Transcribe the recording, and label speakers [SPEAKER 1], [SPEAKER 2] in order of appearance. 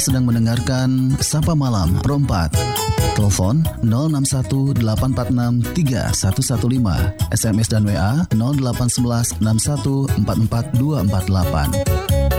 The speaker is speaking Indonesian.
[SPEAKER 1] sedang mendengarkan Sapa Malam Pro 4. Telepon 0618463115, SMS dan WA 081161444248.